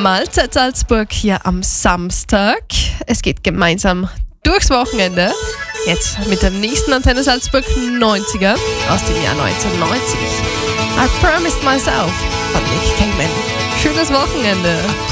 Mahlzeit Salzburg hier am Samstag. Es geht gemeinsam durchs Wochenende. Jetzt mit dem nächsten Antenne Salzburg 90er aus dem Jahr 1990. I Promised Myself von Nick Cayman. Schönes Wochenende.